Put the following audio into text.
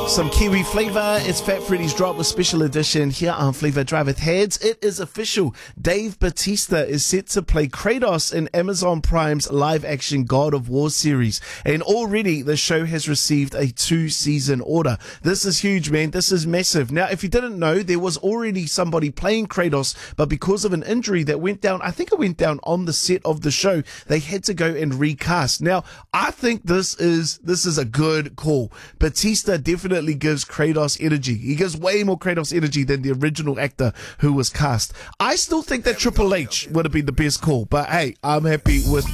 Some Kiwi flavour. It's Fat Freddy's Drop with special edition here on Flavour Drive with Heads. It is official. Dave Bautista is set to play Kratos in Amazon Prime's live-action God of War series. And already the show has received a 2-season order. This is huge, man. This is massive. Now, if you didn't know, there was already somebody playing Kratos, but because of an injury that went down, I think it went down on the set of the show, they had to go and recast. Now, I think this is a good call. Bautista definitely gives Kratos energy. He gives way more Kratos energy than the original actor who was cast. I still think that Triple H would have been the best call, but hey, I'm happy with